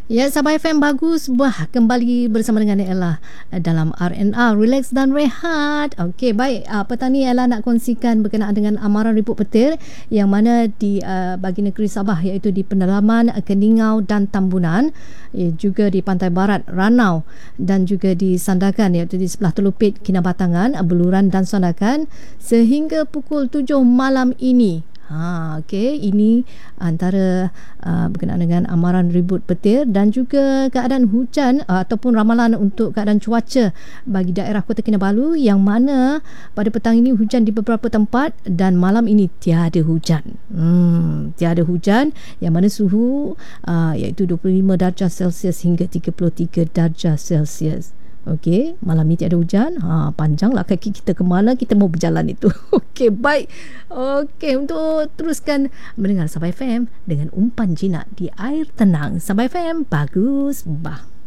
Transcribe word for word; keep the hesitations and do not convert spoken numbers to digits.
Ya, Sabah F M bagus. Bah, kembali bersama dengan Ella dalam R and R, Relax dan Rehat. Okey, baik. Uh, petang ni Ella nak kongsikan berkenaan dengan amaran ribut petir yang mana di uh, bagi negeri Sabah, iaitu di Pendalaman, Keningau dan Tambunan, ya, juga di Pantai Barat, Ranau dan juga di Sandakan, iaitu di sebelah Telupit, Kinabatangan, Beluran dan Sandakan sehingga pukul tujuh malam ini. Ha, okey, ini antara uh, berkenaan dengan amaran ribut petir dan juga keadaan hujan uh, ataupun ramalan untuk keadaan cuaca bagi daerah Kota Kinabalu, yang mana pada petang ini hujan di beberapa tempat dan malam ini tiada hujan. Hmm, tiada hujan, yang mana suhu uh, iaitu dua puluh lima darjah Celsius hingga tiga puluh tiga darjah Celsius. Okey, malam ni tiada hujan. Ha, panjanglah kaki kita ke mana kita mau berjalan itu. Okey, baik. Okey, untuk teruskan mendengar Sabah F M dengan umpan jinak di air tenang. Sabah F M bagus bah.